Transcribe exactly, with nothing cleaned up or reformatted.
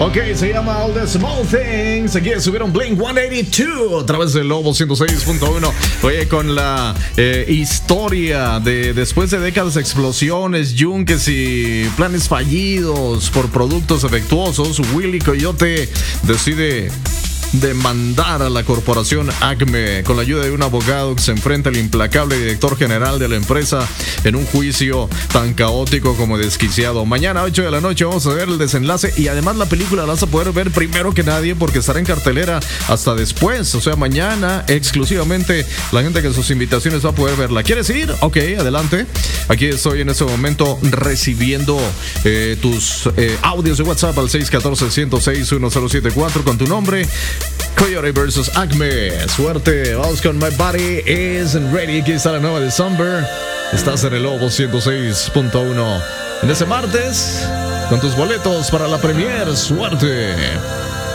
Ok, se llama All the Small Things. Aquí subieron Blink ciento ochenta y dos a través del Lobo ciento seis punto uno. Oye, con la eh, historia de después de décadas de explosiones, yunques y planes fallidos por productos defectuosos, Willy Coyote decide demandar a la corporación Acme con la ayuda de un abogado que se enfrenta al implacable director general de la empresa en un juicio tan caótico como desquiciado. Mañana ocho de la noche vamos a ver el desenlace y además la película la vas a poder ver primero que nadie porque estará en cartelera hasta después. O sea, mañana exclusivamente la gente que sus invitaciones va a poder verla. ¿Quieres ir? Ok, adelante. Aquí estoy en este momento recibiendo eh, tus eh, audios de WhatsApp al seis uno cuatro, uno cero seis, uno cero siete cuatro con tu nombre. Coyote versus Acme. Suerte. Vamos con My Body Isn't Ready. Aquí está la nueva de Summer. Estás en el Lobo ciento seis punto uno. En ese martes, con tus boletos para la premiere. Suerte.